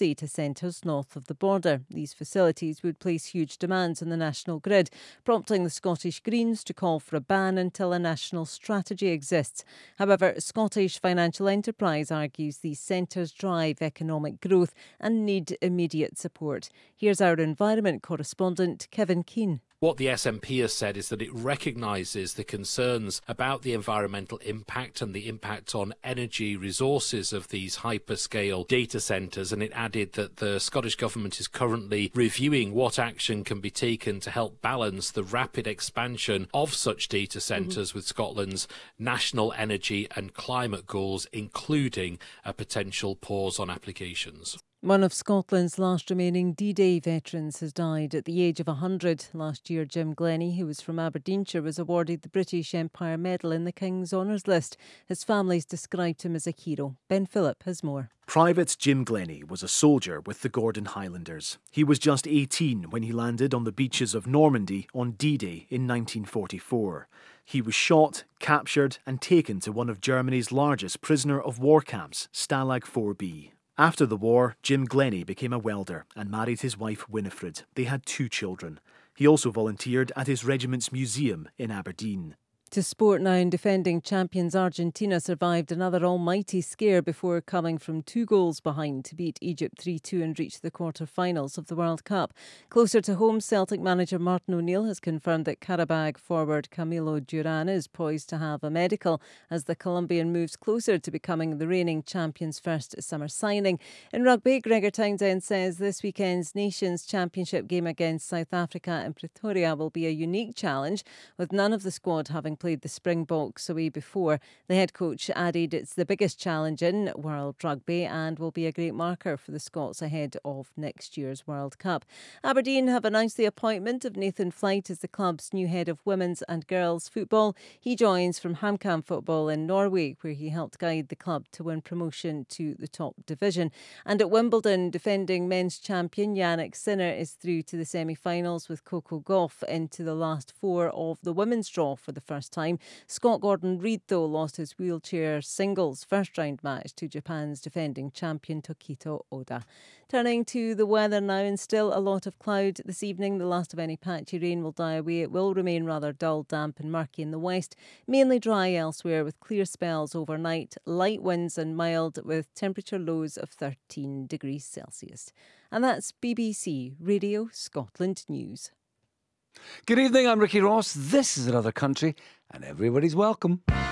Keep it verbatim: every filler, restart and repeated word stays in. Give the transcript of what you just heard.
data centres north of the border. These facilities would place huge demands on the national grid, prompting the Scottish Greens to call for a ban until a national strategy exists. However, Scottish Financial Enterprise argues these centres drive economic growth and need immediate support. Here's our environment correspondent, Kevin Keane. What the S N P has said is that it recognises the concerns about the environmental impact and the impact on energy resources of these hyperscale data centres, and it added that the Scottish Government is currently reviewing what action can be taken to help balance the rapid expansion of such data centres mm-hmm. with Scotland's national energy and climate goals, including a potential pause on applications. One of Scotland's last remaining D-Day veterans has died at the age of one hundred. Last year, Jim Glennie, who was from Aberdeenshire, was awarded the British Empire Medal in the King's Honours List. His family's described him as a hero. Ben Phillip has more. Private Jim Glennie was a soldier with the Gordon Highlanders. He was just eighteen when he landed on the beaches of Normandy on D-Day in nineteen forty-four. He was shot, captured and taken to one of Germany's largest prisoner of war camps, Stalag four B. After the war, Jim Glennie became a welder and married his wife Winifred. They had two children. He also volunteered at his regiment's museum in Aberdeen. To sport now, and defending champions Argentina survived another almighty scare before coming from two goals behind to beat Egypt three two and reach the quarter-finals of the World Cup. Closer to home, Celtic manager Martin O'Neill has confirmed that Qarabag forward Camilo Duran is poised to have a medical as the Colombian moves closer to becoming the reigning champions' first summer signing. In rugby, Gregor Townsend says this weekend's Nations Championship game against South Africa in Pretoria will be a unique challenge, with none of the squad having played the Springboks away before. The head coach added it's the biggest challenge in world rugby and will be a great marker for the Scots ahead of next year's World Cup. Aberdeen have announced the appointment of Nathan Flight as the club's new head of women's and girls football. He joins from HamKam Football in Norway, where he helped guide the club to win promotion to the top division. And at Wimbledon, defending men's champion Yannick Sinner is through to the semi-finals, with Coco Gauff into the last four of the women's draw for the first time. Scott Gordon-Reid, though, lost his wheelchair singles first round match to Japan's defending champion Tokito Oda. Turning to the weather now, and still a lot of cloud this evening. The last of any patchy rain will die away. It will remain rather dull, damp and murky in the west. Mainly dry elsewhere with clear spells overnight. Light winds and mild with temperature lows of thirteen degrees Celsius. And that's B B C Radio Scotland News. Good evening, I'm Ricky Ross. This is Another Country, and everybody's welcome.